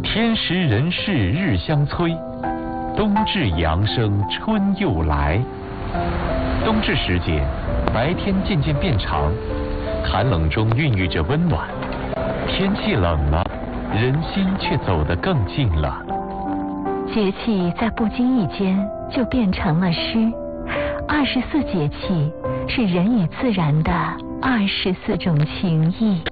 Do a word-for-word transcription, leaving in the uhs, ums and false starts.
天时人事日相催，冬至阳生春又来。冬至时节，白天渐渐变长，寒冷中孕育着温暖。天气冷了，人心却走得更近了。 节气在不经意间就变成了诗。二十四节气是人与自然的二十四种情谊。